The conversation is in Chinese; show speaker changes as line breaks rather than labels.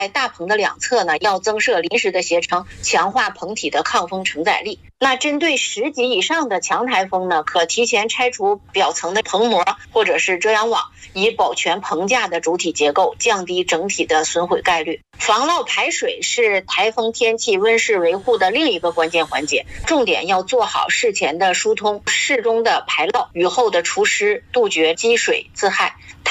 大棚的两侧呢，要增设临时的斜撑，强化棚体的抗风承载力。那针对10级以上的强台风呢，可提前拆除表层的棚膜或者是遮阳网，以保全棚架的主体结构，降低整体的损毁概率。防涝排水是台风天气温室维护的另一个关键环节，重点要做好事前的疏通、事中的排涝、雨后的除湿，杜绝积水自害。